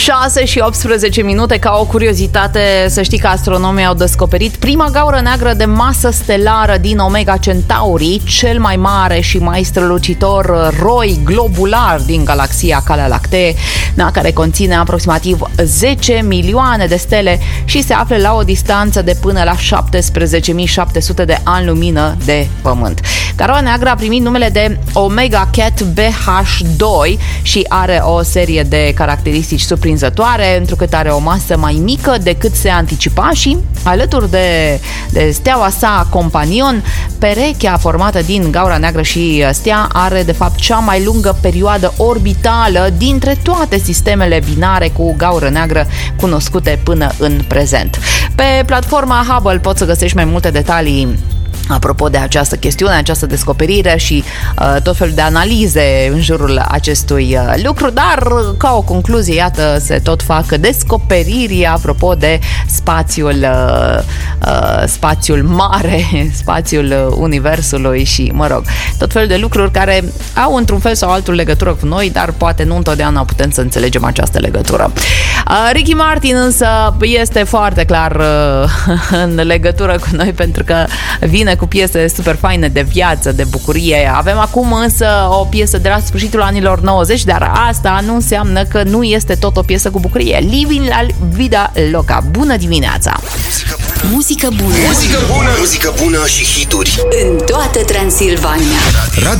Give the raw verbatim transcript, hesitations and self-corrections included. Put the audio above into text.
șase și optsprezece minute. Ca o curiozitate, să știi că astronomii au descoperit prima gaură neagră de masă stelară din Omega Centauri, cel mai mare și mai strălucitor roi globular din galaxia Calea Lactee, care conține aproximativ zece milioane de stele și se află la o distanță de până la șaptesprezece mii șapte sute de ani lumină de Pământ. Garoa neagră a primit numele de Omega Cat B H doi și are o serie de caracteristici surprinzătoare, întrucât are o masă mai mică decât se anticipa și, alături de, de steaua sa companion, perechea formată din gaura neagră și stea are de fapt cea mai lungă perioadă orbitală dintre toate sistemele binare cu gaură neagră cunoscute până în prezent. Pe platforma Hubble poți să găsești mai multe detalii apropo de această chestiune, această descoperire și uh, tot felul de analize în jurul acestui uh, lucru, dar ca o concluzie, iată, se tot fac descoperiri apropo de spațiul uh, uh, spațiul mare, spațiul universului și, mă rog, tot felul de lucruri care au într-un fel sau altul legătură cu noi, dar poate nu întotdeauna putem să înțelegem această legătură. Uh, Ricky Martin însă este foarte clar uh, în legătură cu noi, pentru că vine cu piese super faine de viață, de bucurie. Avem acum însă o piesă de la sfârșitul anilor nouăzeci, dar asta nu înseamnă că nu este tot o piesă cu bucurie. Living la vida loca. Bună dimineața! Muzică bună! Muzică bună! Muzică bună și hituri în toată Transilvania.